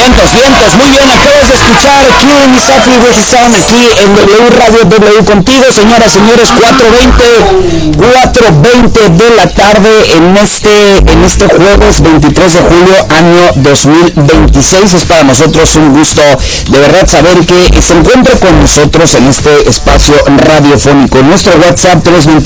Vientos. Muy bien, acabas de escuchar Killing Me Softly with the Sun aquí en W Radio, W contigo, señoras, señores, 4:20 de la tarde en este jueves 23 de julio, año 2026. Es para nosotros un gusto de verdad saber que se encuentra con nosotros en este espacio radiofónico. Nuestro WhatsApp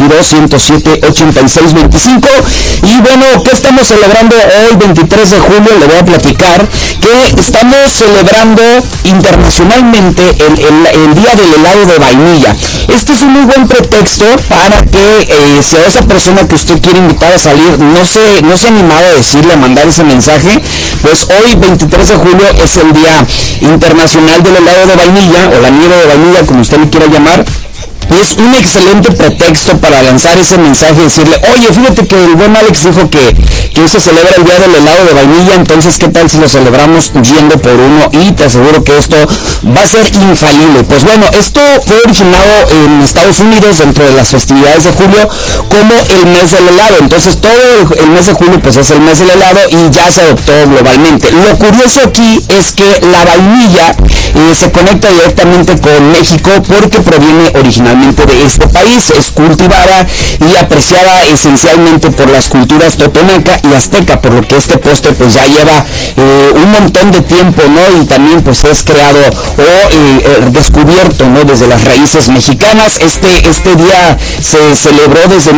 322-107-8625. Y bueno, ¿qué estamos celebrando hoy 23 de julio? Le voy a platicar que estamos celebrando internacionalmente el Día del Helado de Vainilla. Este es un muy buen pretexto para que si a esa persona que usted quiere invitar a salir no se ha animado a decirle, a mandar ese mensaje, pues hoy 23 de julio es el Día Internacional del Helado de Vainilla, o la nieve de vainilla, como usted le quiera llamar. Es un excelente pretexto para lanzar ese mensaje y decirle, oye, fíjate que el buen Alex dijo que hoy se celebra el Día del Helado de Vainilla, entonces ¿qué tal si lo celebramos yendo por uno? Y te aseguro que esto va a ser infalible. Pues bueno, esto fue originado en Estados Unidos dentro de las festividades de julio como el mes del helado. Entonces todo el mes de julio pues es el mes del helado y ya se adoptó globalmente. Lo curioso aquí es que la vainilla se conecta directamente con México porque proviene originalmente de este país, es cultivada y apreciada esencialmente por las culturas totonaca y azteca, por lo que este postre pues ya lleva un montón de tiempo, ¿no? Y también pues es creado o descubierto, ¿no? Desde las raíces mexicanas. Este día se celebró desde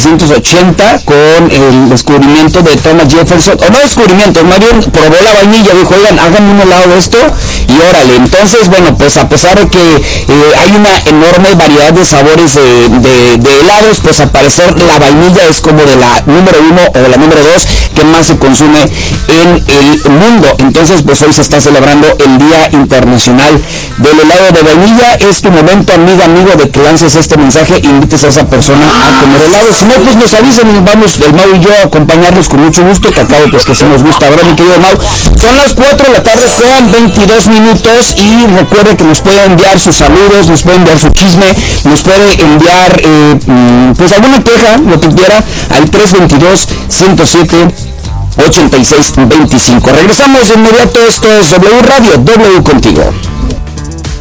1780 con el descubrimiento de Thomas Jefferson, o no descubrimiento, más bien probó la vainilla, dijo, oigan, háganme un helado de esto y órale. Entonces, bueno, pues a pesar de que hay una enorme variedad de sabores de helados, pues al parecer la vainilla es como de la número 1 o de la número 2 que más se consume en el mundo. Entonces pues hoy se está celebrando el Día Internacional del Helado de Vainilla. Es tu momento, amigo, de que lances este mensaje, invites a esa persona a comer helado. Si no, pues nos avisen y vamos el Mau y yo a acompañarlos con mucho gusto, que acabo pues que se nos gusta. Ahora, mi querido Mau, son las 4 de la tarde con 22 minutos y recuerde que nos puede enviar sus saludos, nos puede enviar su chisme, nos puede enviar pues alguna queja, lo que quiera, al 322-107-8625. Regresamos de inmediato. Esto es W Radio, W contigo.